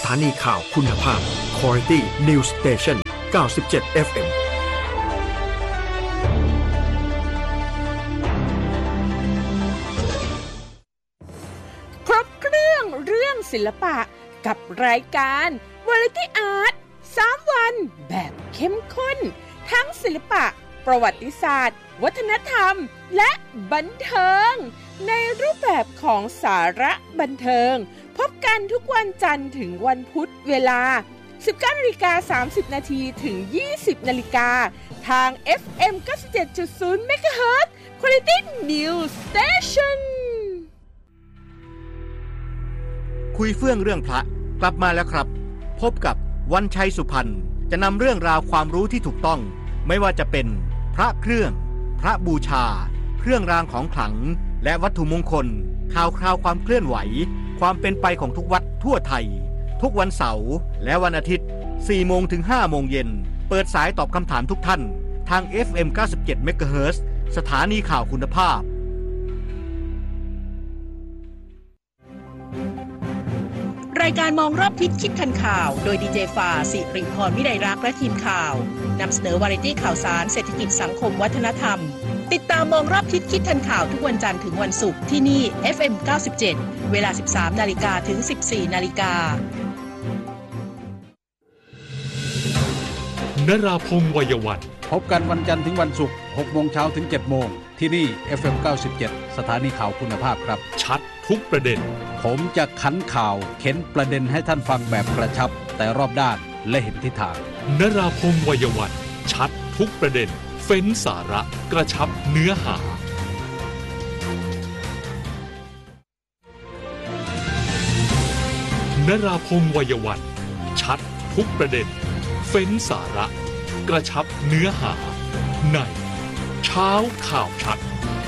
ถานีข่าวคุณภาพ Quality News Station 97 FM ครบเครื่องเรื่องศิลปะกับรายการ Variety Art 3 วันแบบเข้มข้นทั้งศิลปะประวัติศาสตร์วัฒนธรรมและบันเทิงในรูปแบบของสาระบันเทิงพบกันทุกวันจันทร์ถึงวันพุธเวลา 19:30 น.ถึง 20 น.ทาง FM 97.0 MHz Quality News Station คุยเฟื่องเรื่องพระกลับมาแล้วครับพบกับวันชัยสุพรรณจะนำเรื่องราวความรู้ที่ถูกต้องไม่ว่าจะเป็นพระเครื่องพระบูชาเครื่องรางของขลังและวัตถุมงคลข่าวคราวความเคลื่อนไหวความเป็นไปของทุกวัดทั่วไทยทุกวันเสาร์และวันอาทิตย์ 4 โมงถึง 5 โมงเย็นเปิดสายตอบคำถามทุกท่านทาง FM 97 MHz สถานีข่าวคุณภาพรายการมองรอบทิศคิดทันข่าวโดยดีเจฟ้าสิริพรวิไลรักษ์และทีมข่าวนำเสนอวาไรตี้ข่าวสารเศรษฐกิจสังคมวัฒนธรรมติดตามมองรอบทิศคิดทันข่าวทุกวันจันทร์ถึงวันศุกร์ที่นี่ FM 97 เวลา 13 นาฬิกาถึง 14 นาฬิกานราพงษ์วัยวันพบกันวันจันทร์ถึงวันศุกร์ 6 โมงเช้าถึง 7 โมงที่นี่ FM 97 สถานีข่าวคุณภาพครับชัดทุกประเด็นผมจะขันข่าวเข็นประเด็นให้ท่านฟังแบบกระชับแต่รอบด้านและเห็นทิศทางนราพงษ์วัยวันชัดทุกประเด็นเฟ้นสาระกระชับเนื้อหานราพงษ์วัยวันชัดทุกประเด็นเฟ้นสาระกระชับเนื้อหาในเช้าข่าวชัด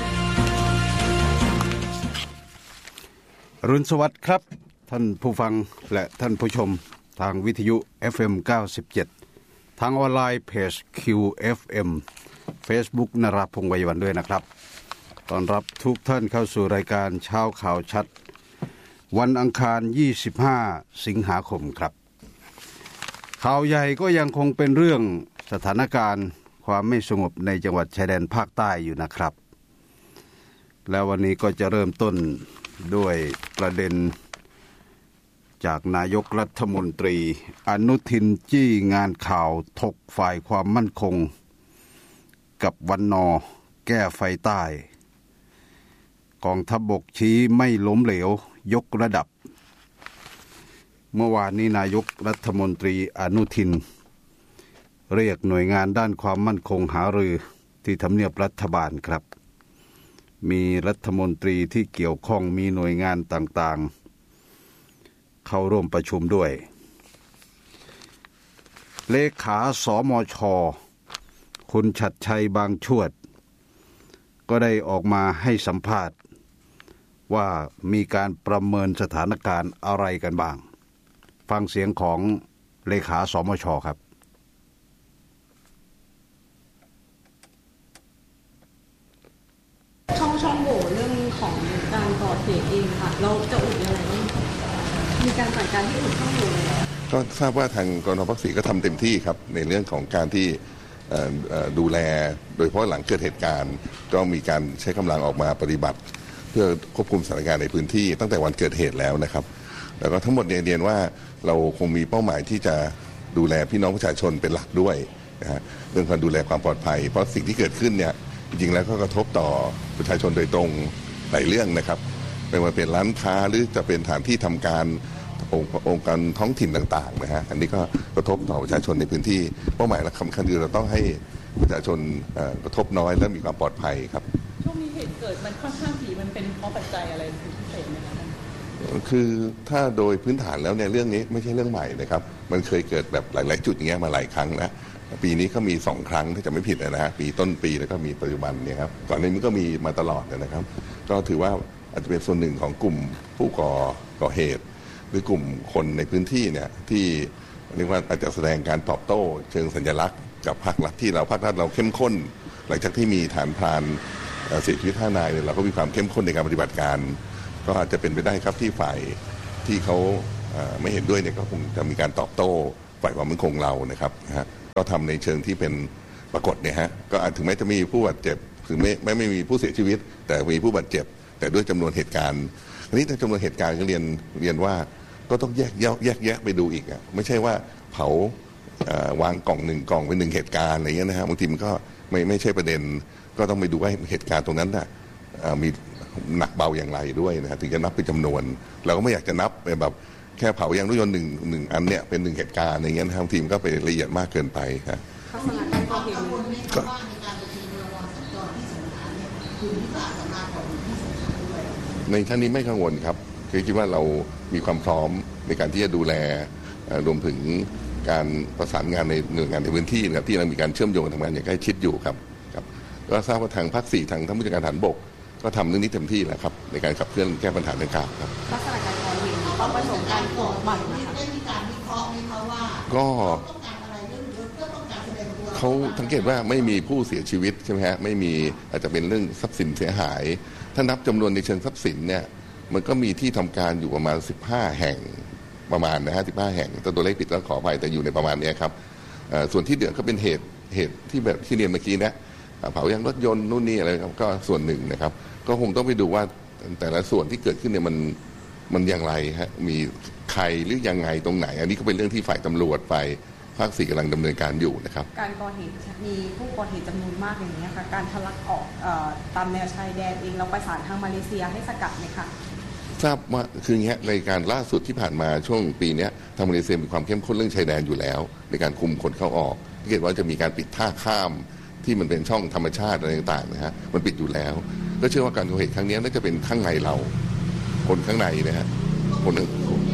อรุณสวัสดิ์ครับท่านผู้ฟังและท่านผู้ชมทางวิทยุ FM 97ทางออนไลน์เพจ QFM Facebook นราพงษ์วัยวันด้วยนะครับต้อนรับทุกท่านเข้าสู่รายการเช้าข่าวชัดวันอังคาร25สิงหาคมครับข่าวใหญ่ก็ยังคงเป็นเรื่องสถานการณ์ความไม่สงบในจังหวัดชายแดนภาคใต้อยู่นะครับแล้ววันนี้ก็จะเริ่มต้นด้วยประเด็นจากนายกรัฐมนตรีอนุทินจี้งานข่าวถกฝ่ายความมั่นคงกับวันน.แก้ไฟใต้กองทัพบกชี้ไม่ล้มเหลวยกระดับเมื่อวานนี้นายกรัฐมนตรีอนุทินเรียกหน่วยงานด้านความมั่นคงหารือที่ทำเนียบรัฐบาลครับมีรัฐมนตรีที่เกี่ยวข้องมีหน่วยงานต่างๆเข้าร่วมประชุมด้วยเลขาสมช.คุณชัดชัยบางชวดก็ได้ออกมาให้สัมภาษณ์ว่ามีการประเมินสถานการณ์อะไรกันบ้างฟังเสียงของเลขาสมช.ครับช่องโหว่เรื่องของการก่อเหตุเองค่ะเราจะอุดยังไงบ้างมีการจัดการที่อุดช่องโหว่ก็ทราบว่าทางกนภ.4ก็ทำเต็มที่ครับในเรื่องของการที่ดูแลโดยเฉพาะหลังเกิดเหตุการณ์ก็มีการใช้กำลังออกมาปฏิบัติเพื่อควบคุมสถานการณ์ในพื้นที่ตั้งแต่วันเกิดเหตุแล้วนะครับแล้วก็ทั้งหมดเรียนว่าเราคงมีเป้าหมายที่จะดูแลพี่น้องประชาชนเป็นหลักด้วยนะฮะเรื่องการดูแลความปลอดภัยเพราะสิ่งที่เกิดขึ้นเนี่ยจริงๆแล้วก็กระทบต่อประชาชนโดยตรงหลายเรื่องนะครับไม่ว่าเป็นร้านค้าหรือจะเป็นสถานที่ทำการองค์การท้องถิ่นต่างๆนะฮะอันนี้ก็กระทบต่อประชาชนในพื้นที่เป้าหมายสำคัญคือเราต้องให้ประชาชนกระทบน้อยและมีความปลอดภัยครับช่วงนี้เหตุเกิดมันค่อนข้างถี่มันเป็นเพราะปัจจัยอะไรพิเศษไหมคะคือถ้าโดยพื้นฐานแล้วเนี่ยเรื่องนี้ไม่ใช่เรื่องใหม่นะครับมันเคยเกิดแบบหลายๆจุดอย่างเงี้ยมาหลายครั้งนะปีนี้ก็มี2ครั้งที่จะไม่ผิดนะฮะปีต้นปีแล้วก็มีปัจจุบันเนี่ยครับก่อนหน้านี้ก็มีมาตลอดนะครับก็ถือว่าอาจจะเป็นส่วนหนึ่งของกลุ่มผู้ก่อเหตุหรือกลุ่มคนในพื้นที่เนี่ยที่เรียกว่าอาจจะแสดงการตอบโต้เชิงสัญลักษณ์กับภาครัฐที่ภาครัฐเราเข้มข้นหลังจากที่มีฐานพรานเสียชีวิต5 นายเราก็มีความเข้มข้นในการปฏิบัติการก็อาจจะเป็นไปได้ครับที่ฝ่ายที่เขาไม่เห็นด้วยเนี่ยก็คงจะมีการตอบโต้ฝ่ายความมั่นคงเรานะครับก็ทำในเชิงที่เป็นปรากฏเนี่ยฮะก็อาจถึงแม้จะมีผู้บาดเจ็บคือไม่มีผู้เสียชีวิตแต่มีผู้บาดเจ็บแต่ด้วยจำนวนเหตุการณ์อันนี้ในจำนวนเหตุการณ์ก็เรียนว่าก็ต้องแยกแยะไปดูอีกไม่ใช่ว่าเผาวางกล่อง1กล่องเป็น1เหตุการณ์อะไรเงี้ยนะฮะบางทีมันก็ไม่ใช่ประเด็นก็ต้องไปดูว่าเหตุการณ์ตรงนั้นน่ะมีหนักเบาอย่างไรด้วยนะฮะถึงจะนับเป็นจำนวนเราก็ไม่อยากจะนับแบบแค่เผายางรถยนต์หนึ่งอันเนี่ยเป็น1เหตุการณ์อะไรเงี้ยนะบางทีมันก็ไปละเอียดมากเกินไปฮะก็ในท่านนี้ไม่กังวลครับคิดว่าเรามีความพร้อมในการที่จะดูแลรวมถึงการประสานงานในหน่วยงานในพื้นที่นะครับที่เรามีการเชื่อมโยงทำงานอย่างใกล้ชิดอยู่ครับก็ทราบว่าทางภาค 4ทางท่านผู้จัดการฐานบกก็ทำเรื่องนี้เต็มที่แล้วครับในการขับเคลื่อนแก้ปัญหาดังกล่าวครับลักษณะการก่อเหตุต้องผสมการตรวจบัตรนะคะก็เขาสังเกตว่าไม่มีผู้เสียชีวิตใช่ไหมฮะไม่มีอาจจะเป็นเรื่องทรัพย์สินเสียหายถ้านับจำนวนในเชิงทรัพย์สินเนี่ยมันก็มีที่ทำการอยู่ประมาณ15แห่งประมาณนะฮะ15แห่งตัวเลขผิดก็ขออภัยแต่อยู่ในประมาณนี้ครับส่วนที่เหลือก็เป็นเหตุที่แบบที่เรียนเมื่อกี้นะเผายางรถยนต์นู่นนี่อะไรครับก็ส่วนหนึ่งนะครับก็คงต้องไปดูว่าแต่ละส่วนที่เกิดขึ้นเนี่ยมันอย่างไรฮะมีใครหรือยังไงตรงไหนอันนี้ก็เป็นเรื่องที่ฝ่ายตำรวจฝ่ายภาค 4กำลังดำเนินการอยู่นะครับการก่อเหตุมีผู้ก่อเหตุจำนวนมากอย่างนี้ค่ะการทะลักออกตามแนวชายแดนเองเราประสานทางมาเลเซียให้สกัดไหมคะทราบว่าคืออย่างเงี้ยในการล่าสุดที่ผ่านมาช่วงปีนี้ทางมาเลเซียมีความเข้มข้นเรื่องชายแดนอยู่แล้วในการคุมคนเข้าออกสังเกตว่าจะมีการปิดท่าข้ามที่มันเป็นช่องธรรมชาติอะไรต่างๆนะฮะมันปิดอยู่แล้วก็เชื่อว่าการก่อเหตุครั้งนี้น่าจะเป็นข้างในเราคนข้างในนะฮะคนนึง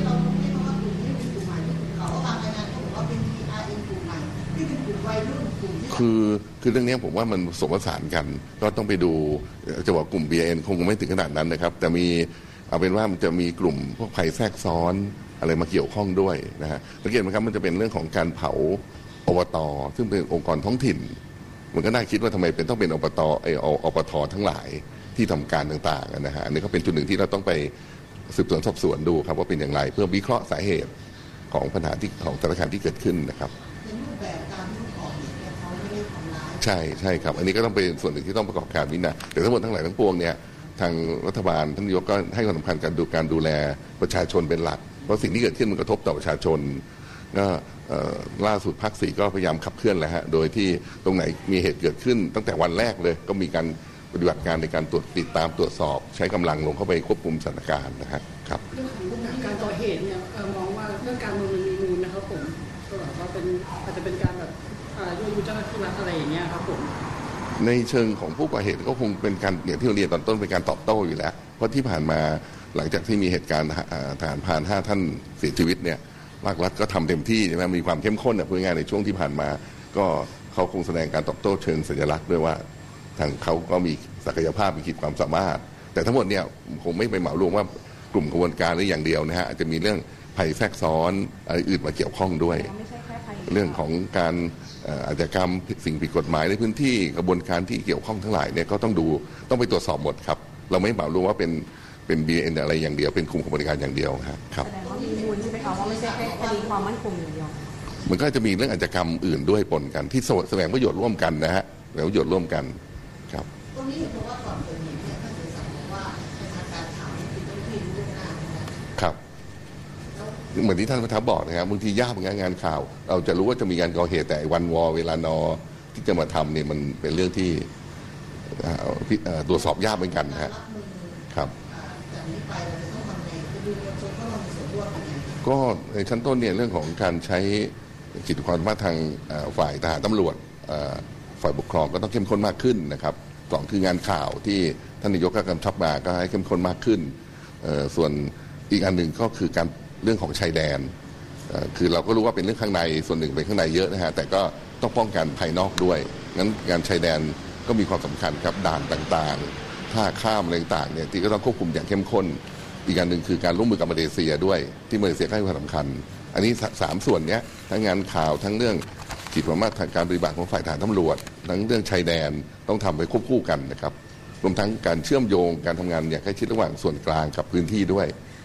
คือเรื่องนี้ผมว่ามันผสมผสานกันก็ต้องไปดูจะบอกกลุ่ม BN คงไม่ถึงขนาดนั้นนะครับแต่มีเอาเป็นว่ามันจะมีกลุ่มพวกภัยแทรกซ้อนอะไรมาเกี่ยวข้องด้วยนะฮะสังเกตไหมครับมันจะเป็นเรื่องของการเผาอบต.ซึ่งเป็นองค์กรท้องถิ่นมันก็น่าคิดว่าทำไมต้องเป็นอบต.อบต.ทั้งหลายที่ทำการต่างๆนะฮะอันนี้ก็เป็นจุดหนึ่งที่เราต้องไปสืบสวนสอบสวนดูครับว่าเป็นอย่างไรเพื่อวิเคราะห์สาเหตุของปัญหาที่ของสถานการณ์ที่เกิดขึ้นนะครับใช่ครับอันนี้ก็ต้องเป็นส่วนหนึ่งที่ต้องประกอบการวินัยแต่ทั้งหมดทั้งหลายทั้งปวงเนี่ยทางรัฐบาลท่านนายกก็ให้ความสำคัญการดูแลประชาชนเป็นหลักเพราะสิ่งที่เกิดขึ้นมันกระทบต่อประชาชนก็ล่าสุดภาค 4ก็พยายามขับเคลื่อนแล้วฮะโดยที่ตรงไหนมีเหตุเกิดขึ้นตั้งแต่วันแรกเลยก็มีการปฏิบัติการในการติดตามตรวจสอบใช้กำลังลงเข้าไปควบคุมสถานการณ์นะครับเรื่องของการก่อเหตุเนี่ยมองว่าเรื่องการเมืองมันมีมูลนะครับผมก็แบบว่าเป็นอาจจะเป็นการแบบยั่วยุเจ้าหน้าที่รัฐอะไรอย่างเงี้ยครับผมในเชิงของผู้ก่อเหตุก็คงเป็นการอย่างที่เราเรียนตอนต้นเป็นการตอบโต้อยู่แล้วเพราะที่ผ่านมาหลังจากที่มีเหตุการณ์ทหารพราน5ท่านเสียชีวิตเนี่ยภาครัฐก็ทำเต็มที่ใช่ไหมมีความเข้มข้นพูดง่ายในช่วงที่ผ่านมาก็เขาคงแสดงการตอบโต้เชิงสัญลักษณ์ด้วยว่าทางเขาก็มีศักยภาพมีขีดความสามารถแต่ทั้งหมดเนี่ยคงไม่ไปเหมารวมว่ากลุ่มกระบวนการหรืออย่างเดียวนะฮะอาจจะมีเรื่องภัยแทรกซ้อนอะไรอื่นมาเกี่ยวข้องด้วยเรื่องของการอาชญากรรมสิ่งผิดกฎหมายในพื้นที่กระบวนการที่เกี่ยวข้องทั้งหลายเนี่ยก็ต้องไปตรวจสอบหมดครับเราไม่เหมารวมว่าเป็น BN อะไรอย่างเดียวเป็นกลุ่มกระบวนการอย่างเดียวครับแสดงว่ามีมูลใช่ไหมคะว่าไม่ใช่แค่คดีความมั่นคงอย่างเดียวมันก็จะมีเรื่องอาชญากรรมอื่นด้วยปนกันที่แสวงประโยชน์ร่วมกันนะฮะแล้วประโยชน์ร่วมกันครับตรงนี้เห็นว่าก่อนเกิดเหตุเนี่ยท่านสื่อสารว่าเป็นทางการข่าวที่ต้องพิมพ์ล่วงหน้าครับเหมือนที่ท่านประทับบอกนะครับบางทียากเหมือนงานข่าวเราจะรู้ว่าจะมีการก่อเหตุแต่วันวอเวลานอที่จะมาทำเนี่ยมันเป็นเรื่องที่ตรวจสอบยากเหมือนกันครับก็ในชั้นต้นเนี่ยเรื่องของการใช้ขีดความสามารถทางฝ่ายทหารตำรวจฝ่ายปกครองก็ต้องเข้มข้นมากขึ้นนะครับสองคืองานข่าวที่ท่านนายกก็กำชับมาก็ให้เข้มข้นมากขึ้นส่วนอีกอันหนึ่งก็คือการเรื่องของชายแดนคือเราก็รู้ว่าเป็นเรื่องข้างในส่วนหนึ่งเป็นข้างในเยอะนะฮะแต่ก็ต้องป้องกันภายนอกด้วยงั้นงานชายแดนก็มีความสำคัญครับด่านต่างๆท่าข้ามอะไรต่างๆเนี่ยที่ก็ต้องควบคุมอย่างเข้มข้นอีกอันหนึ่งคือการร่วมมือกับมาเลเซียด้วยที่มาเลเซียให้ความสำคัญอันนี้3ส่วนนี้ทั้งงานข่าวทั้งเรื่องขีดความสามารถทางการปฏิบัติของฝ่ายทหารตำรวจทั้งเรื่องชายแดนต้องทำไปควบคู่กันนะครับรวมทั้งการเชื่อมโยงการทำงานอย่างใกล้ชิดระหว่างส่วนกลางกับพื้นที่ด้วย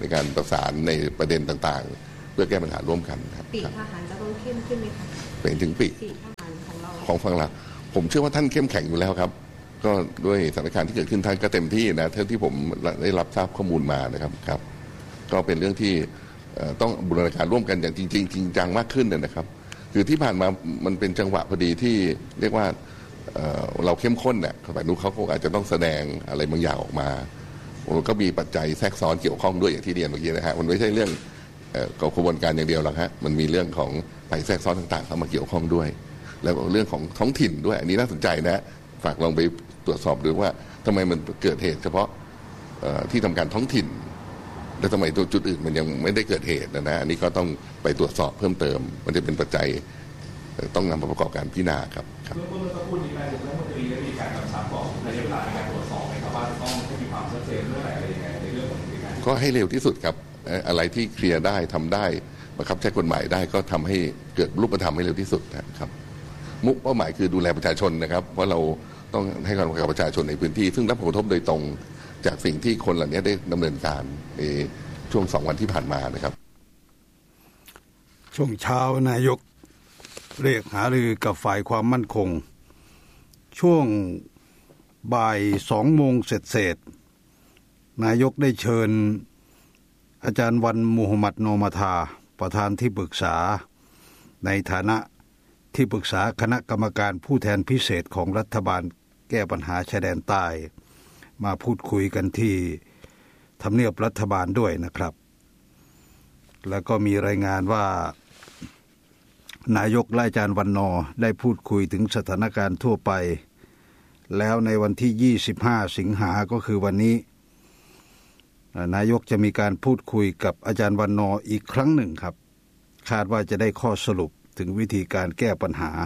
ในการประสานในประเด็นต่างๆเพื่อแก้ปัญหาร่วมกันครับปีกทหารจะต้องเข้มขึ้นไหมคะเป็นถึงปีกทหารของเราของฝั่งเราผมเชื่อว่าท่านเข้มแข็งอยู่แล้วครับก็ด้วยสถานการณ์ที่เกิดขึ้นท่านก็เต็มที่นะเท่าที่ผมได้รับทราบข้อมูลมานะครับก็เป็นเรื่องที่ต้องบูรณาการร่วมกันอย่างจริงจังมากขึ้นนะครับคือที่ผ่านมามันเป็นจังหวะพอดีที่เรียกว่าเราเข้มข้นเนี่ยฝ่ายนู้นเขาคงอาจจะต้องแสดงอะไรบางอย่างออกมาก็มีปัจจัยแทรกซ้อนเกี่ยวข้องด้วยอย่างที่เรียนเมื่อกี้นะฮะมันไม่ใช่เรื่องกระบวนการอย่างเดียวหรอกฮะมันมีเรื่องของภัยแทรกซ้อนต่างๆเข้ามาเกี่ยวข้องด้วยแล้วเรื่องของท้องถิ่นด้วยอันนี้น่าสนใจนะฝากลองไปตรวจสอบดูว่าทำไมมันเกิดเหตุเฉพาะที่ทำการท้องถิ่นแล้วทำไมตัวจุดอื่นมันยังไม่ได้เกิดเหตุนะอันนี้ก็ต้องไปตรวจสอบเพิ่มเติมมันจะเป็นปัจจัยต้องนำมาประกอบการพิจารณาครับเมื่อสักครู่นี้นายกรัฐมนตรีได้มีการกำชับบอกระยะเวลาในการตรวจสอบไหมครับว่าต้องให้มีความชัดเจนเมื่อไหร่อะไรยังไงในเรื่องของการก็ให้เร็วที่สุดครับอะไรที่เคลียร์ได้ทำได้บังคับใช้กฎหมายได้ก็ทำให้เกิดรูปธรรมให้เร็วที่สุดนะครับมุ่งเป้าหมายคือดูแลประชาชนนะครับเพราะเราต้องให้ความสำคัญกับประชาชนในพื้นที่ซึ่งรับผลกระทบโดยตรงจากสิ่งที่คนเหล่านี้ได้ดำเนินการในช่วง2 วันที่ผ่านมานะครับช่วงเช้านายกเรียกหารือกับฝ่ายความมั่นคงช่วงบ่าย2 โมงเสร็จนายกได้เชิญอาจารย์วันมูฮัมหมัดโนมาธาประธานที่ปรึกษาในฐานะที่ปรึกษาคณะกรรมการผู้แทนพิเศษของรัฐบาลแก้ปัญหาชายแดนใต้มาพูดคุยกันที่ทำเนียบรัฐบาลด้วยนะครับแล้วก็มีรายงานว่านายกและอาจารย์วันนอได้พูดคุยถึงสถานการณ์ทั่วไปแล้วในวันที่25 สิงหาก็คือวันนี้นายกจะมีการพูดคุยกับอาจารย์วันนออีกครั้งหนึ่งครับคาดว่าจะได้ข้อสรุปถึงวิธีการแก้ปัญหา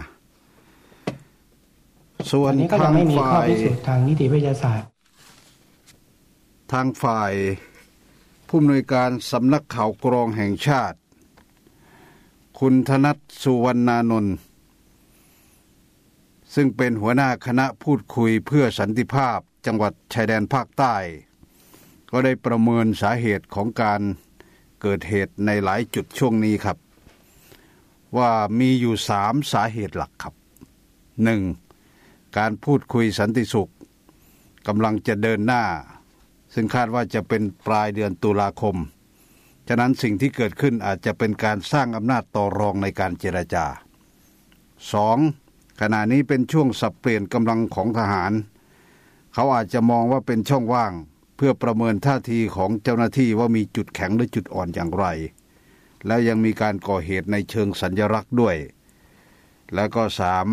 ส่วนทางฝ่ายทางนิติวิทยาศาสตร์ทางฝ่ายผู้อำนวยการสำนักข่าวกรองแห่งชาติคุณธนัท สุวรรณานนท์ซึ่งเป็นหัวหน้าคณะพูดคุยเพื่อสันติภาพจังหวัดชายแดนภาคใต้ก็ได้ประเมินสาเหตุของการเกิดเหตุในหลายจุดช่วงนี้ครับว่ามีอยู่3 สาเหตุหลักครับ 1. การพูดคุยสันติสุขกำลังจะเดินหน้าซึ่งคาดว่าจะเป็นปลายเดือนตุลาคมฉะนั้นสิ่งที่เกิดขึ้นอาจจะเป็นการสร้างอำนาจต่อรองในการเจรจา 2. ขณะนี้เป็นช่วงสับเปลี่ยนกำลังของทหารเขาอาจจะมองว่าเป็นช่องว่างเพื่อประเมินท่าทีของเจ้าหน้าที่ว่ามีจุดแข็งหรือจุดอ่อนอย่างไรแล้วยังมีการก่อเหตุในเชิงสัญลักษณ์ด้วยแล้วก็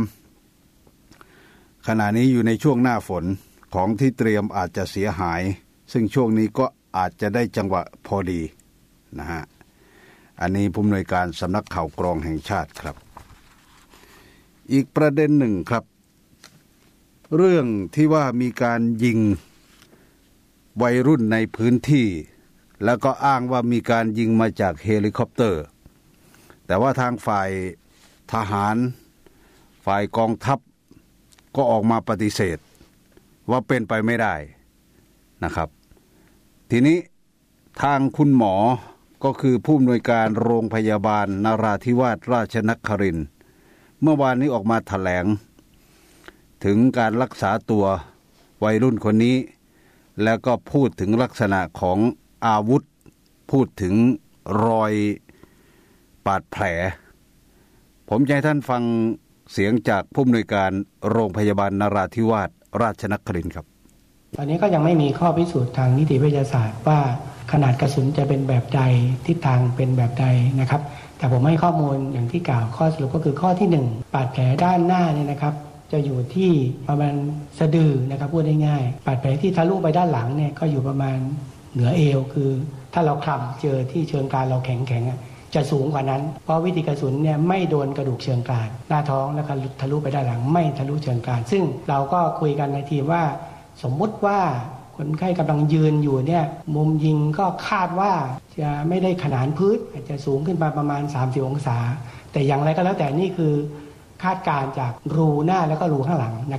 3. ขณะนี้อยู่ในช่วงหน้าฝนของที่เตรียมอาจจะเสียหายซึ่งช่วงนี้ก็อาจจะได้จังหวะพอดีนะฮะอันนี้ผู้อำนวยการสำนักข่าวกรองแห่งชาติครับอีกประเด็นหนึ่งครับเรื่องที่ว่ามีการยิงวัยรุ่นในพื้นที่แล้วก็อ้างว่ามีการยิงมาจากเฮลิคอปเตอร์แต่ว่าทางฝ่ายทหารฝ่ายกองทัพก็ออกมาปฏิเสธว่าเป็นไปไม่ได้นะครับทีนี้ทางคุณหมอก็คือผู้อำนวยการโรงพยาบาลนราธิวาสราชนครินทร์เมื่อวานนี้ออกมาแถลงถึงการรักษาตัววัยรุ่นคนนี้แล้วก็พูดถึงลักษณะของอาวุธพูดถึงรอยบาดแผลผมจะให้ท่านฟังเสียงจากผู้อำนวยการโรงพยาบาลนราธิวาสราชนครินทร์ครับตอนนี้ก็ยังไม่มีข้อพิสูจน์ทางนิติวิทยาศาสตร์ว่าขนาดกระสุนจะเป็นแบบใดทิศทางเป็นแบบใดนะครับแต่ผมให้ข้อมูลอย่างที่กล่าวข้อสรุปก็คือข้อที่1บาดแผลด้านหน้าเนี่ยนะครับจะอยู่ที่ประมาณสะดือนะครับพูดง่ายๆบาดแผลที่ทะลุไปด้านหลังเนี่ยก็อยู่ประมาณเหนือเอวคือถ้าเราคลำเจอที่เชิงกรานเราแข็งจะสูงกว่านั้นเพราะวิธีกระสุนเนี่ยไม่โดนกระดูกเชิงกรานหน้าท้องแล้วก็ทะลุไปด้านหลังไม่ทะลุเชิงกรานซึ่งเราก็คุยกันในทีมว่าสมมุติว่าคนไข้กำลังยืนอยู่เนี่ยมุมยิงก็คาดว่าจะไม่ได้ขนานพื้นอาจจะสูงขึ้นไปประมาณ 30 องศาแต่อย่างไรก็แล้วแต่นี่คือคาดการณ์จากรูหน้าแล้วก็รูข้างหลังนะครับ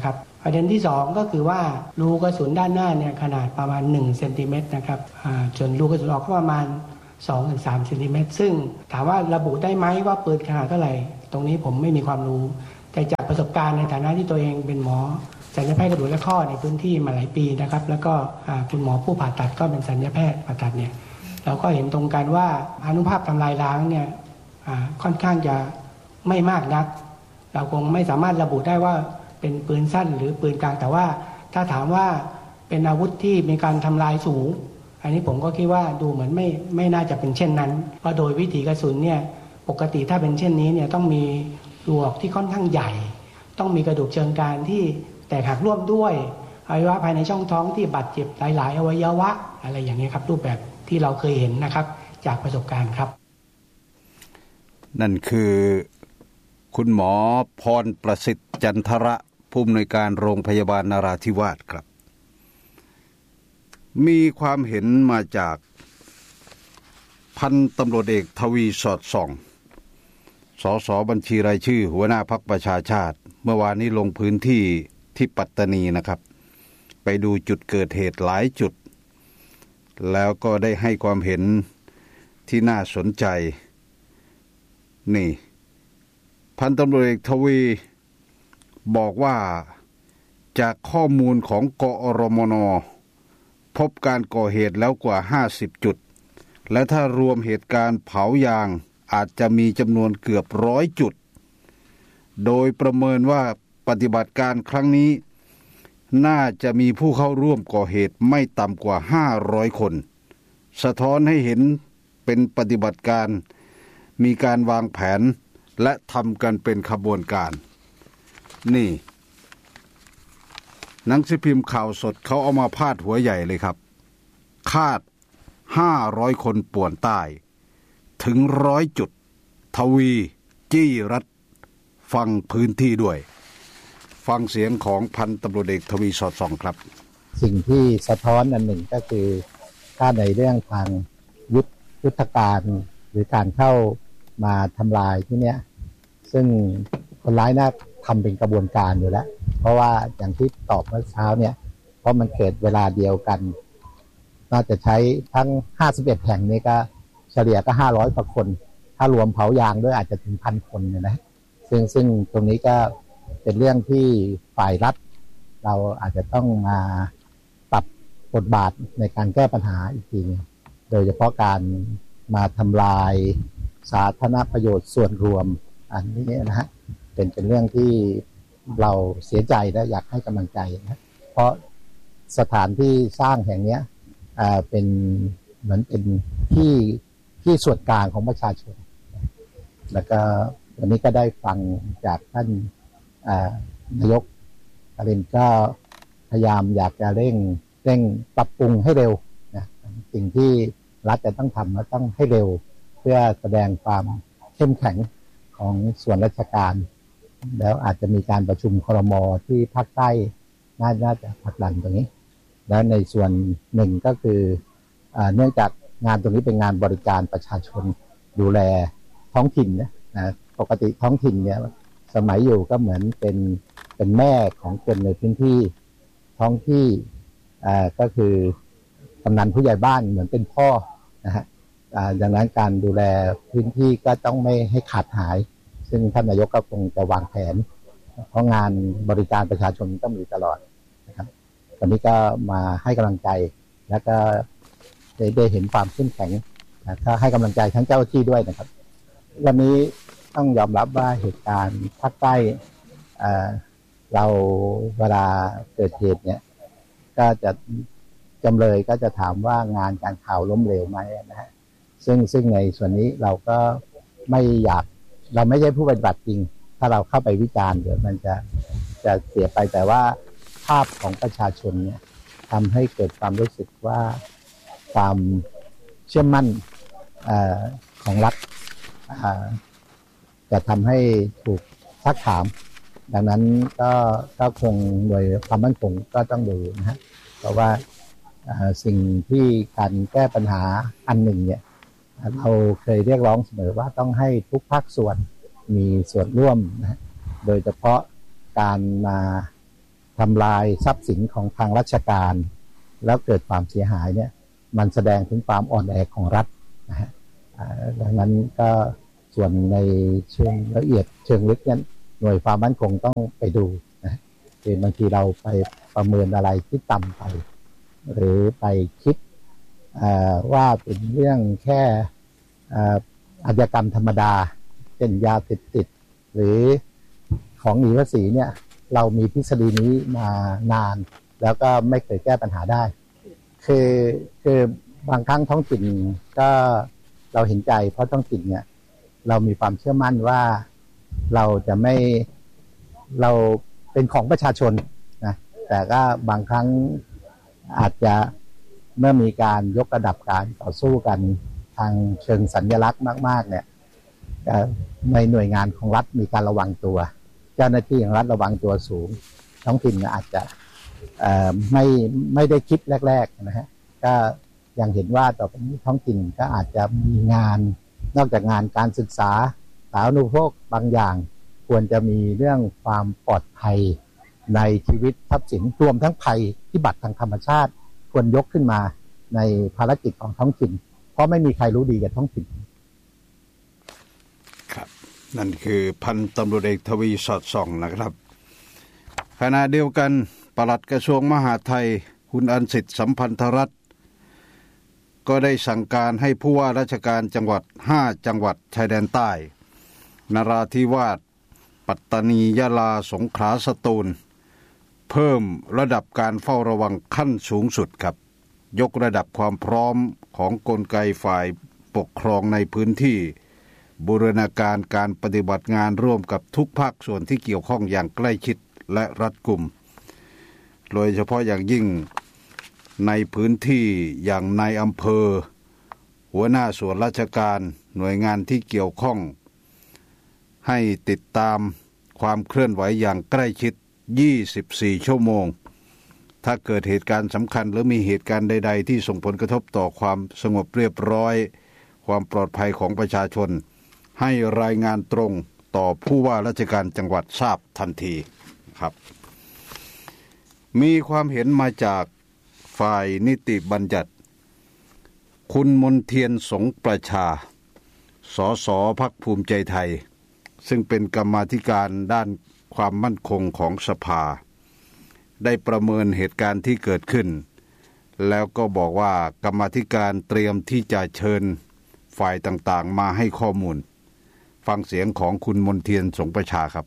ประเด็นที่2ก็คือว่ารูกระสุนด้านหน้าเนี่ยขนาดประมาณ1เซนติเมตรนะครับจนรูกระสุนออกก็ประมาณ 2-3 เซนติเมตรซึ่งถามว่าระบุได้ไหมว่าปืนขนาดเท่าไหร่ตรงนี้ผมไม่มีความรู้แต่จากประสบการณ์ในฐานะที่ตัวเองเป็นหมอศัลยแพทย์กระดูกและข้อในพื้นที่มาหลายปีนะครับแล้วก็คุณหมอผู้ผ่าตัดก็เป็นศัลยแพทย์ผ่าตัดเนี่ยเราก็เห็นตรงกันว่าอานุภาพทำลายล้างเนี่ยค่อนข้างจะไม่มากนักเราคงไม่สามารถระบุได้ว่าเป็นปืนสั้นหรือปืนกลางแต่ว่าถ้าถามว่าเป็นอาวุธที่มีการทำลายสูงอันนี้ผมก็คิดว่าดูเหมือนไม่น่าจะเป็นเช่นนั้นเพราะโดยวิถีกระสุนเนี่ยปกติถ้าเป็นเช่นนี้เนี่ยต้องมีรูออกที่ค่อนข้างใหญ่ต้องมีกระดูกเชิงกรานที่แตกหักร่วมด้วยอวัยวะภายในช่องท้องที่บาดเจ็บหลายๆอวัยวะอะไรอย่างนี้ครับรูปแบบที่เราเคยเห็นนะครับจากประสบการณ์ครับนั่นคือคุณหมอพรประสิทธิ์จันทระผู้อำนวยการโรงพยาบาลนราธิวาสครับมีความเห็นมาจากพันตำรวจเอกทวีสอดส่องสสบัญชีรายชื่อหัวหน้าพรรคประชาชาติเมื่อวานนี้ลงพื้นที่ที่ปัตตานีนะครับไปดูจุดเกิดเหตุหลายจุดแล้วก็ได้ให้ความเห็นที่น่าสนใจนี่พันตำรวจเอกทวีบอกว่าจากข้อมูลของกอรมน.พบการก่อเหตุแล้วกว่า50จุดและถ้ารวมเหตุการณ์เผายางอาจจะมีจำนวนเกือบ100จุดโดยประเมินว่าปฏิบัติการครั้งนี้น่าจะมีผู้เข้าร่วมก่อเหตุไม่ต่ำกว่า500คนสะท้อนให้เห็นเป็นปฏิบัติการมีการวางแผนและทำกันเป็นขบวนการนี่หนังสือพิมพ์ข่าวสดเขาเอามาพาดหัวใหญ่เลยครับคาด500คนป่วนใต้ถึง100จุดทวีจี้รัฐฟังพื้นที่ด้วยฟังเสียงของพันตำรวจเอกทวีสอดส่องครับสิ่งที่สะท้อนอันหนึ่งก็คือถ้าในเรื่องทางยุทธการหรือการเข้ามาทำลายที่เนี้ยซึ่งคนร้ายน่าทำเป็นกระบวนการอยู่แล้วเพราะว่าอย่างที่ตอบเมื่อเช้าเนี่ยเพราะมันเกิดเวลาเดียวกันน่าจะใช้ทั้ง51แห่งนี้ก็เฉลี่ยก็500กว่าคนถ้ารวมเผายางด้วยอาจจะถึง 1,000 คนเนี่ยนะซึ่งตรงนี้ก็เป็นเรื่องที่ฝ่ายรัฐเราอาจจะต้องมาปรับบทบาทในการแก้ปัญหาอีกทีโดยเฉพาะการมาทำลายสาธารณประโยชน์ส่วนรวมอันนี้นะฮะเป็นเรื่องที่เราเสียใจและอยากให้กำลังใจนะเพราะสถานที่สร้างแห่งนี้เป็นเหมือนเป็นที่ส่วนกลางของประชาชนแล้วก็วันนี้ก็ได้ฟังจากท่านนายกอรินก็พยายามอยากจะเร่งปรับปรุงให้เร็วนะสิ่งที่รัฐจะต้องทำก็ต้องให้เร็วเพื่อแสดงความเข้มแข็งของส่วนราชการแล้วอาจจะมีการประชุมครม.ที่ภาคใต้น่าจะผลักดันตรงนี้แล้วในส่วนหนึ่งก็คือเนื่องจากงานตรงนี้เป็นงานบริการประชาชนดูแลท้องถิ่นนะปกติท้องถิ่นเนี่ยสมัยอยู่ก็เหมือนเป็นแม่ของคนในพื้นที่ท้องที่ก็คือกำนันผู้ใหญ่บ้านเหมือนเป็นพ่อนะฮะดังนั้นการดูแลพื้นที่ก็ต้องไม่ให้ขาดหายซึ่งท่านนายกก็คงจะวางแผนเพราะงานบริการประชาชนต้องมีตลอดนะครับวันนี้ก็มาให้กำลังใจแล้วก็ได้เห็นความเข้มแข็งก็ให้กำลังใจทั้งเจ้าหน้าที่ด้วยนะครับวันนี้ต้องยอมรับว่าเหตุการณ์ภาคใต้เราเวลาเกิดเหตุเนี่ยก็จะจำเลยก็จะถามว่างานการข่าวล้มเหลวไหมนะฮะซึ่งในส่วนนี้เราก็ไม่อยากเราไม่ใช่ผู้ปฏิบัติจริงถ้าเราเข้าไปวิจารณ์เดี๋ยวมันจะเสียไปแต่ว่าภาพของประชาชนเนี่ยทำให้เกิดความรู้สึกว่าความเชื่อมั่นของรัฐจะทำให้ถูกซักถามดังนั้นก็คงโดยความมั่นคงก็ต้องดูนะฮะเพราะว่าสิ่งที่การแก้ปัญหาอันหนึ่งเนี่ยเราเคยเรียกร้องเสมอว่าต้องให้ทุกภาคส่วนมีส่วนร่วมนะโดยเฉพาะการมาทำลายทรัพย์สินของทางราชการแล้วเกิดความเสียหายเนี่ยมันแสดงถึงความอ่อนแอของรัฐนะฮะดังนั้นก็ส่วนในเชิงละเอียดเชิงลึกนั้นหน่วยความมั่นคงต้องไปดูนะคือบางทีเราไปประเมินอะไรที่ต่ำไปหรือไปคิดว่าเป็นเรื่องแค่อาชญากรรมธรรมดาเช่นยาเสพติดหรือของหนีภาษีเนี่ยเรามีทฤษฎีนี้มานานแล้วก็ไม่เคยแก้ปัญหาได้คือบางครั้งท้องถิ่นก็เราเห็นใจเพราะท้องถิ่นเนี่ยเรามีความเชื่อมั่นว่าเราจะไม่เราเป็นของประชาชนนะแต่ก็บางครั้งอาจจะเมื่อมีการยกระดับการต่อสู้กันทางเชิงสัญลักษณ์มากๆเนี่ยในหน่วยงานของรัฐมีการระวังตัวเจ้าหน้าที่ของรัฐระวังตัวสูงท้องถิ่นอาจจะไม่ได้คิดแรกๆนะฮะก็ยังเห็นว่าต่อไปนี้ท้องถิ่นก็อาจจะมีงานนอกจากงานการศึกษาสาธารณูปโภคบางอย่างควรจะมีเรื่องความปลอดภัยในชีวิตทรัพย์สินรวมทั้งภัยพิบัติทางธรรมชาติควรยกขึ้นมาในภารกิจของท้องถิ่นเพราะไม่มีใครรู้ดีกับท้องถิ่นครับนั่นคือพันตำรวจเอกทวีสอดส่องนะครับขณะเดียวกันปลัดกระทรวงมหาดไทยคุณอันสิทธิ์สัมพันธรัตน์ก็ได้สั่งการให้ผู้ว่าราชการจังหวัด5จังหวัดชายแดนใต้นราธิวาสปัตตานียะลาสงขลาสตูลเพิ่มระดับการเฝ้าระวังขั้นสูงสุดครับยกระดับความพร้อมของกลไกฝ่ายปกครองในพื้นที่บูรณาการการปฏิบัติงานร่วมกับทุกภาคส่วนที่เกี่ยวข้องอย่างใกล้ชิดและรัดกุมโดยเฉพาะอย่างยิ่งในพื้นที่อย่างในอำเภอหัวหน้าส่วนราชการหน่วยงานที่เกี่ยวข้องให้ติดตามความเคลื่อนไหวอย่างใกล้ชิด24 ชั่วโมงถ้าเกิดเหตุการณ์สำคัญหรือมีเหตุการณ์ใดๆที่ส่งผลกระทบต่อความสงบเรียบร้อยความปลอดภัยของประชาชนให้รายงานตรงต่อผู้ว่าราชการจังหวัดทราบทันทีครับมีความเห็นมาจากฝ่ายนิติบัญญัติคุณมนเทียนสงประชาสสพรรคภูมิใจไทยซึ่งเป็นกรรมาธิการด้านความมั่นคงของสภาได้ประเมินเหตุการณ์ที่เกิดขึ้นแล้วก็บอกว่ากรรมาธิการเตรียมที่จะเชิญฝ่ายต่างๆมาให้ข้อมูลฟังเสียงของคุณมนเทียนสงประชาครับ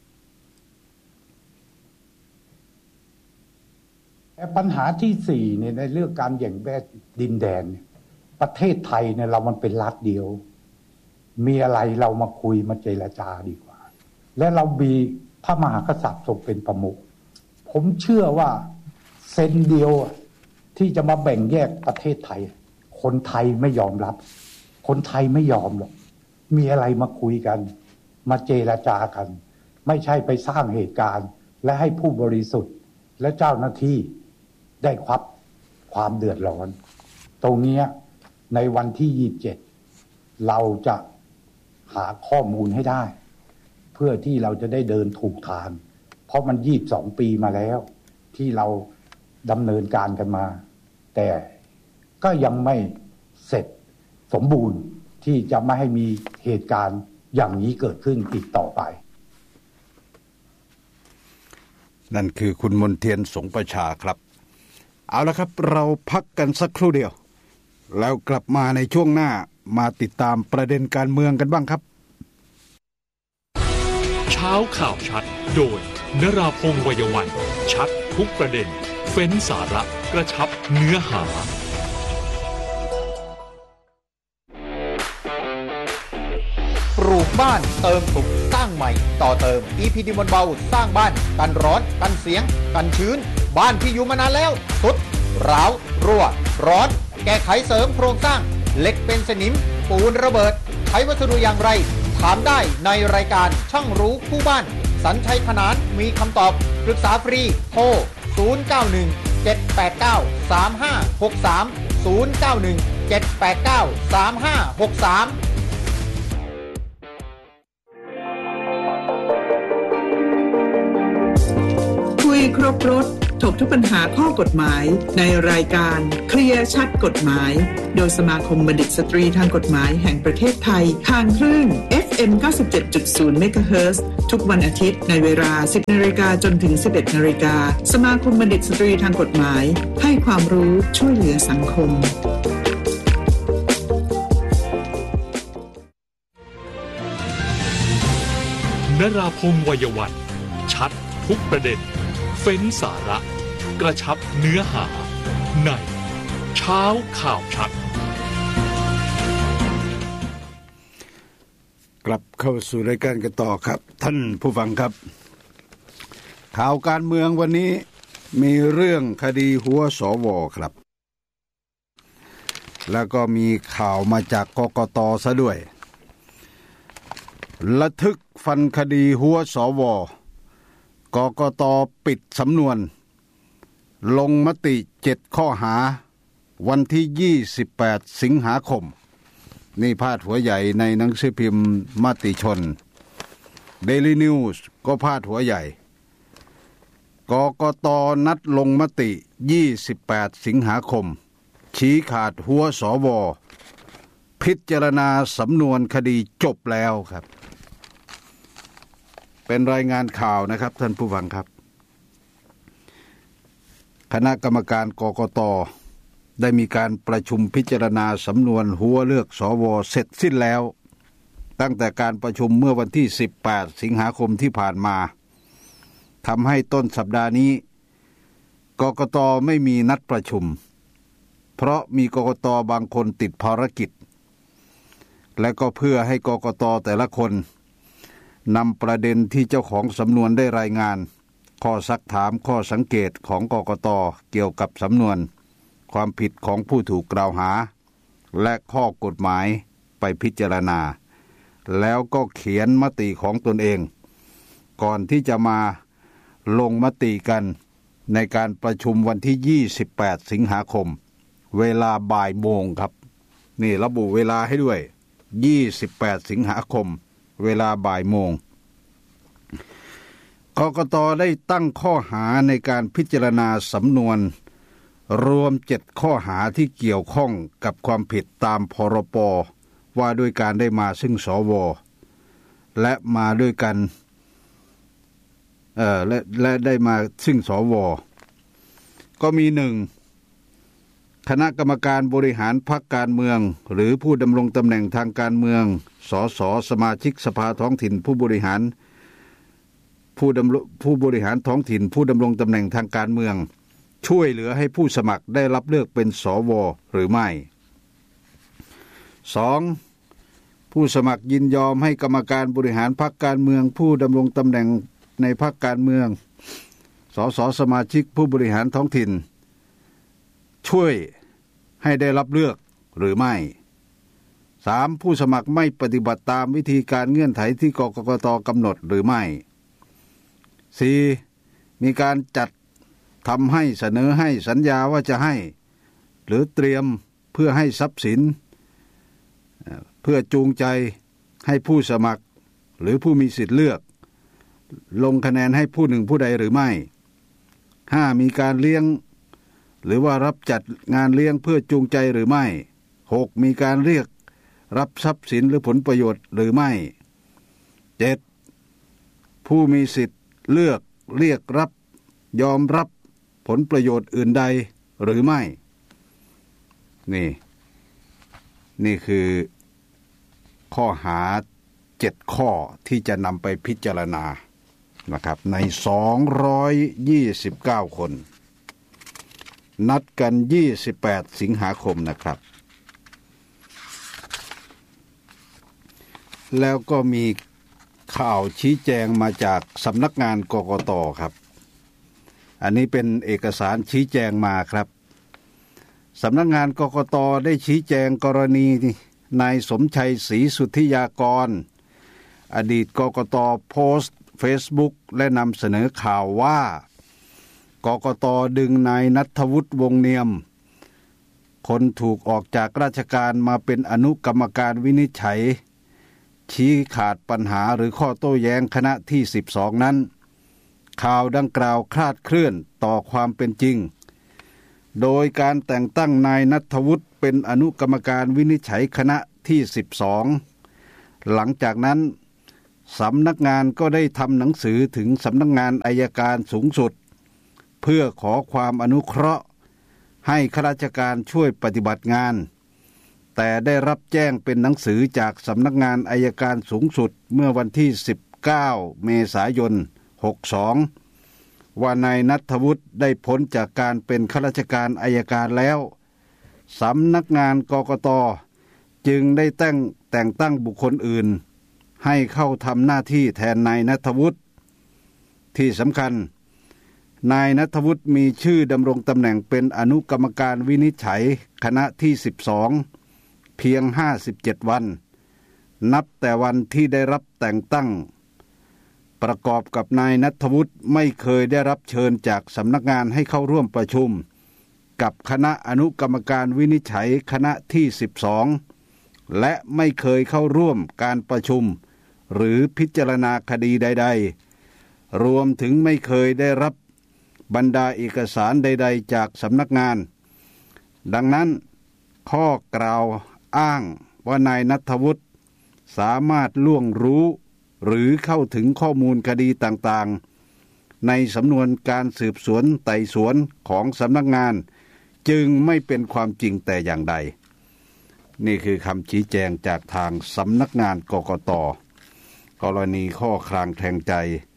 ปัญหาที่4เนี่ยในเรื่องการแย่งแย่งดินแดนประเทศไทยเนี่ยเรามันเป็นรัฐเดียวมีอะไรเรามาคุยมาเจรจาดีกว่าและเรามีพระมหากษัตริย์ทรงเป็นประมุขผมเชื่อว่าเซนเดียวที่จะมาแบ่งแยกประเทศไทยคนไทยไม่ยอมรับคนไทยไม่ยอมหรอกมีอะไรมาคุยกันมาเจรจากันไม่ใช่ไปสร้างเหตุการณ์และให้ผู้บริสุทธิ์และเจ้าหน้าที่ได้รับความเดือดร้อนตรงนี้ในวันที่27เราจะหาข้อมูลให้ได้เพื่อที่เราจะได้เดินถูกทางเพราะมัน22 ปีมาแล้วที่เราดำเนินการกันมาแต่ก็ยังไม่เสร็จสมบูรณ์ที่จะไม่ให้มีเหตุการณ์อย่างนี้เกิดขึ้นอีกต่อไปนั่นคือคุณมนเทียนสงประชาครับเอาละครับเราพักกันสักครู่เดียวแล้วกลับมาในช่วงหน้ามาติดตามประเด็นการเมืองกันบ้างครับเช้าข่าวชัดโดยนราพงษ์ วัยวันชัดทุกประเด็นเฟ้นสาระกระชับเนื้อหาปลูกบ้านเติมสุขสร้างใหม่ต่อเติม EPD มวลเบาสร้างบ้านกันร้อนกันเสียงกันชื้นบ้านที่อยู่มานานแล้วทรุดร้าวรั่วร้อนแก้ไขเสริมโครงสร้างเหล็กเป็นสนิมปูนระเบิดใช้วัสดุอย่างไรถามได้ในรายการช่างรู้คู่บ้านสัญชัยขนานมีคำตอบปรึกษาฟรีโทร0917893563 0917893563 คุยครบรสถกทุกปัญหาข้อกฎหมายในรายการเคลียร์ชัดกฎหมายโดยสมาคมบัณฑิตสตรีทางกฎหมายแห่งประเทศไทยทางคลื่น FM 97.0 เมกะเฮิรตซ์ทุกวันอาทิตย์ในเวลา 10:00 น.จนถึง 11:00 น.สมาคมบัณฑิตสตรีทางกฎหมายให้ความรู้ช่วยเหลือสังคมนราพงษ์วัยวันชัดทุกประเด็นเฟ้นสาระกระชับเนื้อหาในเช้าข่าวชัดกลับเข้าสู่รายการกันต่อครับท่านผู้ฟังครับข่าวการเมืองวันนี้มีเรื่องคดีหัวสวครับแล้วก็มีข่าวมาจากกกต.ซะด้วยระทึกฟันคดีหัวสวกกต.ปิดสำนวนลงมติ7ข้อหาวันที่28สิงหาคมนี่พาดหัวใหญ่ในหนังสือพิมพ์มติชน Daily News ก็พาดหัวใหญ่กกต.นัดลงมติ28สิงหาคมชี้ขาดหัวสวพิจารณาสำนวนคดีจบแล้วครับเป็นรายงานข่าวนะครับท่านผู้ฟังครับคณะกรรมการกกต.ได้มีการประชุมพิจารณาสำนวนหัวเลือกสวเสร็จสิ้นแล้วตั้งแต่การประชุมเมื่อวันที่18สิงหาคมที่ผ่านมาทำให้ต้นสัปดาห์นี้กกต.ไม่มีนัดประชุมเพราะมีกกต.บางคนติดภารกิจและก็เพื่อให้กกต.แต่ละคนนำประเด็นที่เจ้าของสำนวนได้รายงานข้อซักถามข้อสังเกตของกกต.เกี่ยวกับสำนวนความผิดของผู้ถูกกล่าวหาและข้อกฎหมายไปพิจารณาแล้วก็เขียนมติของตนเองก่อนที่จะมาลงมติกันในการประชุมวันที่28สิงหาคมเวลาบ่ายโมงครับนี่ระบุเวลาให้ด้วย28สิงหาคมเวลาบ่ายโมงกกต.ได้ตั้งข้อหาในการพิจารณาสำนวนรวม7ข้อหาที่เกี่ยวข้องกับความผิดตามพรบ.ว่าด้วยการได้มาซึ่งสวและมาด้วยกันและได้มาซึ่งสวก็มี1คณะกรรมการบริหารพรรคการเมืองหรือผู้ดำรงตำแหน่งทางการเมืองสสสมาชิกสภาท้องถิ่นผู้บริหารท้องถิ่นผู้ดำรงตำแหน่งทางการเมืองช่วยเหลือให้ผู้สมัครได้รับเลือกเป็นสวหรือไม่2ผู้สมัครยินยอมให้กรรมการบริหารพรรคการเมืองผู้ดำรงตำแหน่งในพรรคการเมืองสสสมาชิกผู้บริหารท้องถิ่นช่วยให้ได้รับเลือกหรือไม่3ผู้สมัครไม่ปฏิบัติตามวิธีการเงื่อนไขที่กกต.กำหนดหรือไม่4มีการจัดทำให้เสนอให้สัญญาว่าจะให้หรือเตรียมเพื่อให้ทรัพย์สินเพื่อจูงใจให้ผู้สมัครหรือผู้มีสิทธิ์เลือกลงคะแนนให้ผู้หนึ่งผู้ใดหรือไม่5มีการเลี้ยงหรือว่ารับจัดงานเลี้ยงเพื่อจูงใจหรือไม่6มีการเรียกรับทรัพย์สินหรือผลประโยชน์หรือไม่7ผู้มีสิทธิ์เลือกเรียกรับยอมรับผลประโยชน์อื่นใดหรือไม่นี่คือข้อหา7ข้อที่จะนำไปพิจารณานะครับใน229คนนัดกัน28สิงหาคมนะครับแล้วก็มีข่าวชี้แจงมาจากสำนักงานกกต.ครับอันนี้เป็นเอกสารชี้แจงมาครับสำนักงานกกต.ได้ชี้แจงกรณีนายสมชัยศรีสุทธิยากรอดีตกกต.โพสต์เฟซบุ๊กและนำเสนอข่าวว่ากกต.ดึงนายณัฐวุฒิวงศ์เนียมคนถูกออกจากราชการมาเป็นอนุกรรมการวินิจฉัยชี้ขาดปัญหาหรือข้อโต้แย้งคณะที่12นั้นข่าวดังกล่าวคลาดเคลื่อนต่อความเป็นจริงโดยการแต่งตั้งนายณัฐวุฒิเป็นอนุกรรมการวินิจฉัยคณะที่12หลังจากนั้นสำนักงานก็ได้ทำหนังสือถึงสำนักงานอัยการสูงสุดเพื่อขอความอนุเคราะห์ให้ข้าราชการช่วยปฏิบัติงานแต่ได้รับแจ้งเป็นหนังสือจากสำนักงานอัยการสูงสุดเมื่อวันที่19เมษายน62ว่านายณัฐวุฒิได้พ้นจากการเป็นข้าราชการอัยการแล้วสำนักงานกกต.จึงได้แต่งตั้งบุคคลอื่นให้เข้าทำหน้าที่แทนนายณัฐวุฒิที่สำคัญนายณัฐวุฒิมีชื่อดำรงตำแหน่งเป็นอนุกรรมการวินิจฉัยคณะที่12เพียง57วันนับแต่วันที่ได้รับแต่งตั้งประกอบกับนายณัฐวุฒิไม่เคยได้รับเชิญจากสำนักงานให้เข้าร่วมประชุมกับคณะอนุกรรมการวินิจฉัยคณะที่12และไม่เคยเข้าร่วมการประชุมหรือพิจารณาคดีใดๆรวมถึงไม่เคยได้รับบรรดาเอกสารใดๆจากสำนักงานดังนั้นข้อกล่าวอ้างว่านายณัฐวุฒิสามารถล่วงรู้หรือเข้าถึงข้อมูลคดีต่างๆในสำนวนการสืบสวนไต่สวนของสำนักงานจึงไม่เป็นความจริงแต่อย่างใดนี่คือคำชี้แจงจากทางสำนักงานกกต.กรณีข้อคลางแทงใจ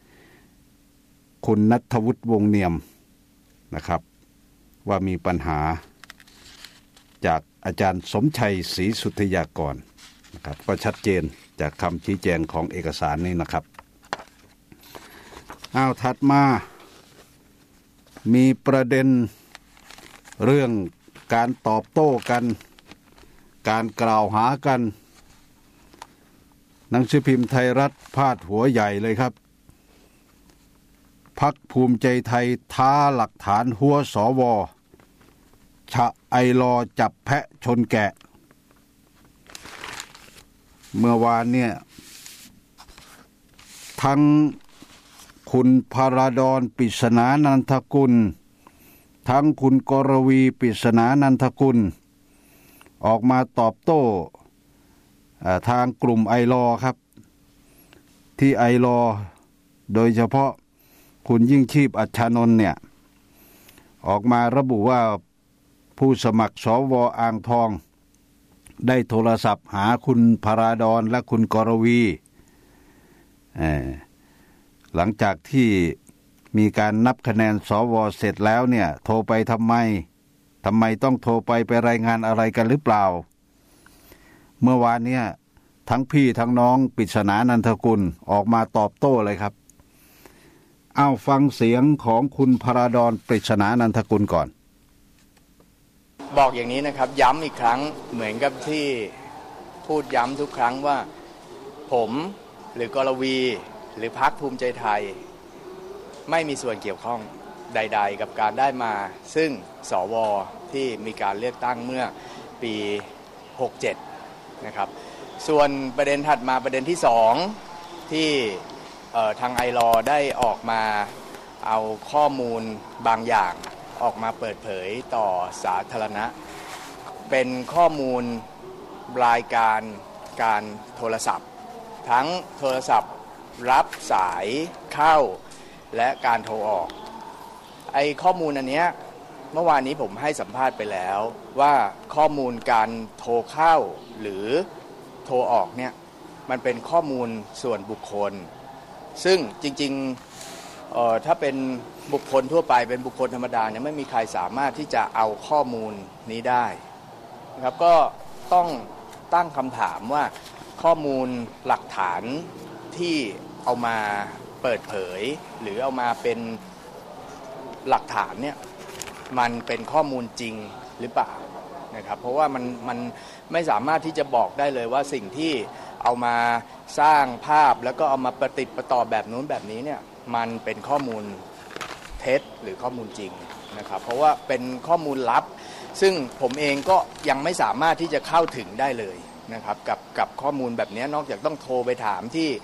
คุณณัฐวุฒิวงศ์เนียมนะครับว่ามีปัญหาจากอาจารย์สมชัยศรีสุทธิยากรนะครับก็ชัดเจนจากคำชี้แจงของเอกสารนี้นะครับถัดมามีประเด็นเรื่องการตอบโต้กันการกล่าวหากันหนังสือพิมพ์ไทยรัฐพาดหัวใหญ่เลยครับพรรคภูมิใจไทยท้าหลักฐานหัวสว.ฉะไอลอจับแพะชนแกะเมื่อวานเนี่ยทั้งคุณพราดรปริศนานันทกุลทั้งคุณกรวีปริศนานันทกุลออกมาตอบโต้ทางกลุ่มไอลอครับที่ไอลอโดยเฉพาะคุณยิ่งชีพอัชชานนท์เนี่ยออกมาระบุว่าผู้สมัครสว.อ่างทองได้โทรศัพท์หาคุณพราดรและคุณกรวีหลังจากที่มีการนับคะแนนสว.เสร็จแล้วเนี่ยโทรไปทำไมต้องโทรไปรายงานอะไรกันหรือเปล่าเมื่อวานเนี่ยทั้งพี่ทั้งน้องปริศนานันทกุลออกมาตอบโต้เลยครับฟังเสียงของคุณพราดรปริศนานันทกุลก่อนบอกอย่างนี้นะครับย้ำอีกครั้งเหมือนกับที่พูดย้ำทุกครั้งว่าผมหรือกรวีหรือพรรคภูมิใจไทยไม่มีส่วนเกี่ยวข้องใดๆกับการได้มาซึ่งสว.ที่มีการเลือกตั้งเมื่อปี67นะครับส่วนประเด็นถัดมาประเด็นที่2ที่ทางไอลอได้ออกมาเอาข้อมูลบางอย่างออกมาเปิดเผยต่อสาธารณะเป็นข้อมูลรายการโทรศัพท์ทั้งโทรศัพท์รับสายเข้าและการโทรออกข้อมูลอันเนี้ยเมื่อวานนี้ผมให้สัมภาษณ์ไปแล้วว่าข้อมูลการโทรเข้าหรือโทรออกเนี่ยมันเป็นข้อมูลส่วนบุคคลซึ่งจริงๆถ้าเป็นบุคคลทั่วไปเป็นบุคคลธรรมดาเนี่ยไม่มีใครสามารถที่จะเอาข้อมูลนี้ได้นะครับก็ต้องตั้งคำถามว่าข้อมูลหลักฐานที่เอามาเปิดเผยหรือเอามาเป็นหลักฐานเนี่ยมันเป็นข้อมูลจริงหรือเปล่านะครับเพราะว่ามันไม่สามารถที่จะบอกได้เลยว่าสิ่งที่เอามาสร้างภาพแล้วก็เอามาประติดประต่อแบบนู้นแบบนี้เนี่ยมันเป็นข้อมูลเท็จหรือข้อมูลจริงนะครับเพราะว่าเป็นข้อมูลลับซึ่งผมเองก็ยังไม่สามารถที่จะเข้าถึงได้เลยนะครับกับข้อมูลแบบนี้นอกจากต้องโทรไปถามที่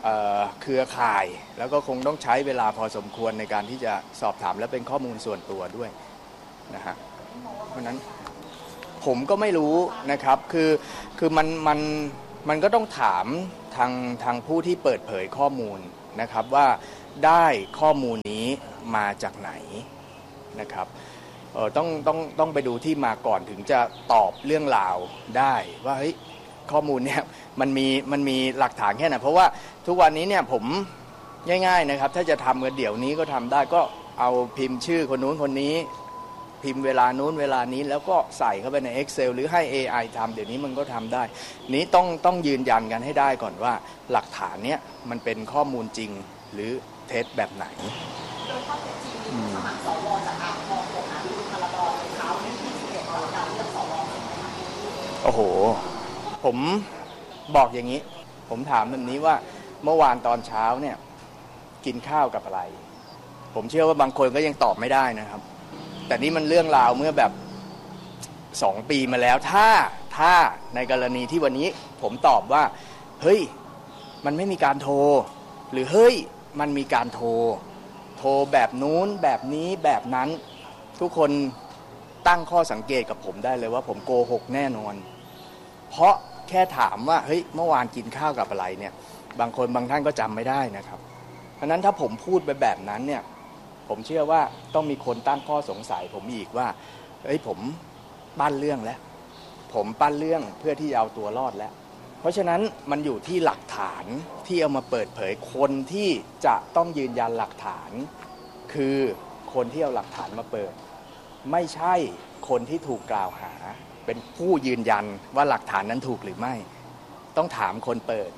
เครือข่ายแล้วก็คงต้องใช้เวลาพอสมควรในการที่จะสอบถามและเป็นข้อมูลส่วนตัวด้วยนะฮะเพราะนั้นผมก็ไม่รู้นะครับคือมันก็ต้องถามทางผู้ที่เปิดเผยข้อมูลนะครับว่าได้ข้อมูลนี้มาจากไหนนะครับต้องไปดูที่มาก่อนถึงจะตอบเรื่องราวได้ว่าเฮ้ยข้อมูลเนี่ยมันมีหลักฐานแค่ไหนเพราะว่าทุกวันนี้เนี่ยผมง่ายๆนะครับถ้าจะทำกันเดี๋ยวนี้ก็ทำได้ก็เอาพิมพ์ชื่อคนนู้นคนนี้พิมพ์เวลานู้นเวลานี้แล้วก็ใส่เข้าไปใน Excel หรือให้ AI ทำเดี๋ยวนี้มันก็ทำได้นี้ต้องยืนยันกันให้ได้ก่อนว่าหลักฐานเนี้ยมันเป็นข้อมูลจริงหรือเท็จแบบไหนโดยข้อเท็จจริงสมัครสวจากการมองตัวหาที่พลบเช้าในที่11กรกฎาคมเลือกสวโอ้โหผมบอกอย่างนี้ผมถามแบบนี้ว่าเมื่อวานตอนเช้าเนี่ยกินข้าวกับอะไรผมเชื่อว่าบางคนก็ยังตอบไม่ได้นะครับแต่นี่มันเรื่องราวเมื่อแบบ2 ปีมาแล้วถ้าในกรณีที่วันนี้ผมตอบว่าเฮ้ยมันไม่มีการโทรหรือเฮ้ยมันมีการโทรแบบนู้นแบบนี้แบบนั้นทุกคนตั้งข้อสังเกตกับผมได้เลยว่าผมโกหกแน่นอนเพราะแค่ถามว่าเฮ้ยเมื่อวานกินข้าวกับอะไรเนี่ยบางคนบางท่านก็จำไม่ได้นะครับเพราะนั้นถ้าผมพูดไปแบบนั้นเนี่ยผมเชื่อว่าต้องมีคนตั้งข้อสงสัยผมอีกว่าเฮ้ยผมปั้นเรื่องแล้วผมปั้นเรื่องเพื่อที่จะเอาตัวรอดแล้วเพราะฉะนั้นมันอยู่ที่หลักฐานที่เอามาเปิดเผยคนที่จะต้องยืนยันหลักฐานคือคนที่เอาหลักฐานมาเปิดไม่ใช่คนที่ถูกกล่าวหาเป็นผู้ยืนยันว่าหลักฐานนั้นถูกหรือไม่ต้องถามคนเปิด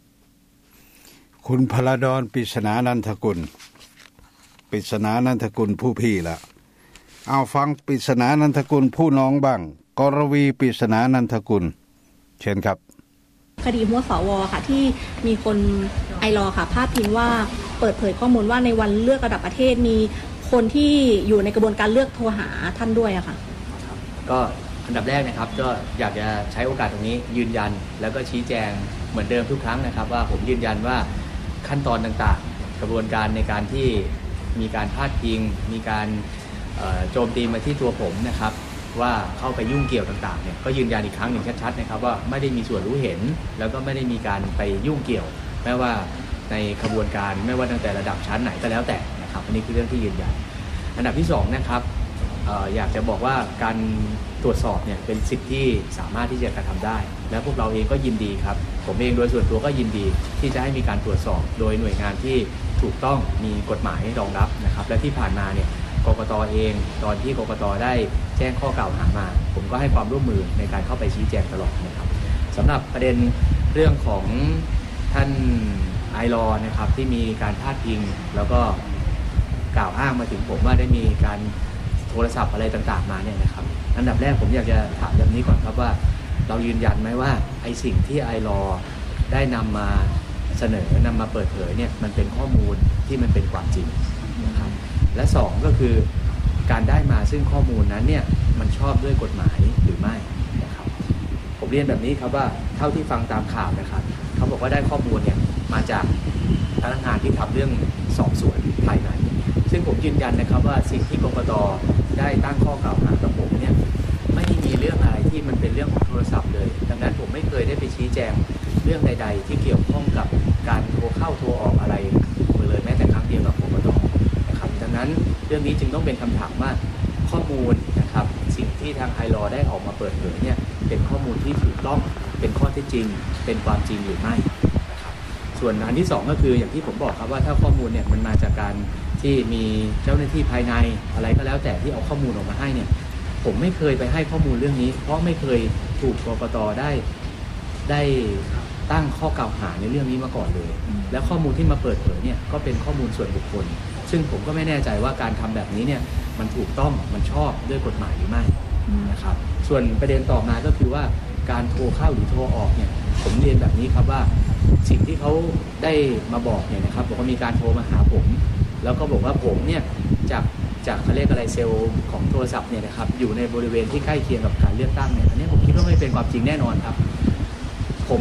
คุณพลดร ปริศนานันทกุลปริศนานันทกุลผู้พี่ละเอาฟังปริศนานันทกุลผู้น้องบ้างกรวีปริศนานันทกุลเชิญครับคดีหัวสวค่ะที่มีคนไอลอค่ะพาดพิงว่าเปิดเผยข้อมูลว่าในวันเลือกระดับประเทศมีคนที่อยู่ในกระบวนการเลือกโทรหาท่านด้วยอะค่ะก็อันดับแรกนะครับก็อยากจะใช้โอกาสตรงนี้ยืนยันแล้วก็ชี้แจงเหมือนเดิมทุกครั้งนะครับว่าผมยืนยันว่าขั้นตอนต่างๆกระบวนการในการที่มีการพาดพิงมีการโจมตีมาที่ตัวผมนะครับว่าเข้าไปยุ่งเกี่ยวต่างๆเนี่ยก็ยืนยันอีกครั้งหนึ่งชัดๆนะครับว่าไม่ได้มีส่วนรู้เห็นแล้วก็ไม่ได้มีการไปยุ่งเกี่ยวแม้ว่าในกระบวนการไม่ว่าตั้งแต่ระดับชั้นไหนก็แล้วแต่นะครับอันนี้คือเรื่องที่ยืนยันอันดับที่2นะครับอยากจะบอกว่าการตรวจสอบเนี่ยเป็นสิทธิที่สามารถที่จะกระทำได้และพวกเราเองก็ยินดีครับผมเองโดยส่วนตัวก็ยินดีที่จะให้มีการตรวจสอบโดยหน่วยงานที่ถูกต้องมีกฎหมายรองรับนะครับและที่ผ่านมาเนี่ยกกต.เองตอนที่กกต.ได้แจ้งข้อกล่าวหามาผมก็ให้ความร่วมมือในการเข้าไปชี้แจงตลอดนะครับสำหรับประเด็นเรื่องของท่านไอลอนะครับที่มีการพาดพิงแล้วก็กล่าวอ้างมาถึงผมว่าได้มีการโทรศัพท์อะไรต่างๆมาเนี่ยนะครับอันดับแรกผมอยากจะถามแบบนี้ก่อนครับว่าเรายืนยันไหมว่าไอสิ่งที่ไอลอได้นำมาเสนอนำมาเปิดเผยเนี่ยมันเป็นข้อมูลที่มันเป็นความจริงนะครับและ2ก็คือการได้มาซึ่งข้อมูลนั้นเนี่ยมันชอบด้วยกฎหมายหรือไม่นะครับผมเรียนแบบนี้ครับว่าเท่าที่ฟังตามข่าวนะครับเขาบอกว่าได้ข้อมูลเนี่ยมาจากพนักงานที่ทำเรื่องสอบสวนภายในซึ่งผมยืนยันนะครับว่าสิ่งที่กกต.ได้ตั้งข้อกล่าวหากับผมเนี่ยไม่มีเรื่องอะไรที่มันเป็นเรื่องของโทรศัพท์เลยดังนั้นผมไม่เคยได้ไปชี้แจงเรื่องใดๆที่เกี่ยวข้องกับการโทรเข้าโทรออกอะไรเลยแม้แต่ครั้งเดียวกับกกต.นะครับดังนั้นเรื่องนี้จึงต้องเป็นคำถามว่าข้อมูลนะครับสิ่งที่ทางไอลอได้ออกมาเปิดเผยเนี่ยเป็นข้อมูลที่ถูกต้องเป็นข้อเท็จจริงเป็นความจริงหรือไม่นะครับส่วนอันที่2ก็คืออย่างที่ผมบอกครับว่าถ้าข้อมูลเนี่ยมันมาจากการที่มีเจ้าหน้าที่ภายในอะไรก็แล้วแต่ที่เอาข้อมูลออกมาให้เนี่ยผมไม่เคยไปให้ข้อมูลเรื่องนี้เพราะไม่เคยถูกกกต.ได้ตั้งข้อกล่าวหาในเรื่องนี้มาก่อนเลยและข้อมูลที่มาเปิดเผยเนี่ยก็เป็นข้อมูลส่วนบุคคลซึ่งผมก็ไม่แน่ใจว่าการทำแบบนี้เนี่ยมันถูกต้องมันชอบด้วยกฎหมายหรือไม่นะครับส่วนประเด็นต่อมาก็คือว่าการโทรเข้าหรือโทรออกเนี่ยผมเรียนแบบนี้ครับว่าสิ่งที่เขาได้มาบอกเนี่ยนะครับบอกว่ามีการโทรมาหาผมแล้วก็บอกว่าผมเนี่ยจากเขาเรียกอะไรเซลล์ของโทรศัพท์เนี่ยนะครับอยู่ในบริเวณที่ใกล้เคียงกับการเลือกตั้งเนี่ยอันนี้ผมคิดว่าไม่เป็นความจริงแน่นอนครับผม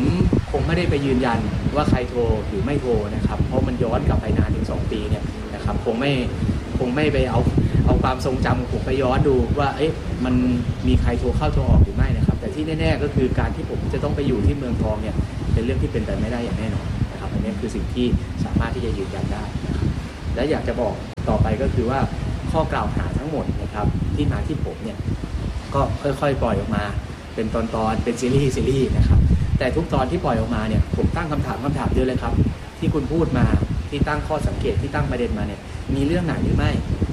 คงไม่ได้ไปยืนยันว่าใครโทรหรือไม่โทรนะครับเพราะมันย้อนกลับไปนานถึง2 ปีเนี่ยนะครับคงไม่ไปเอาความทรงจำผมไปย้อนดูว่ามันมีใครโทรเข้าโทรออกหรือไม่นะครับแต่ที่แน่ๆก็คือการที่ผมจะต้องไปอยู่ที่เมืองทองเนี่ยเป็นเรื่องที่เป็นไปไม่ได้อย่างแน่นอนนะครับอันนี้คือสิ่งที่สามารถที่จะยืนยันได้นะครับและอยากจะบอกต่อไปก็คือว่าข้อกล่าวหาทั้งหมดนะครับที่มาที่ผมเนี่ยก็ค่อยๆปล่อยออกมาเป็นตอนๆเป็นซีรีส์นะครับแต่ทุกตอนที่ปล่อยออกมาเนี่ยผมตั้งคำถามเดียวเลยครับที่คุณพูดมาที่ตั้งข้อสังเกตที่ตั้งประเด็นมาเนี่ยมีเรื่องไหนหรือไม่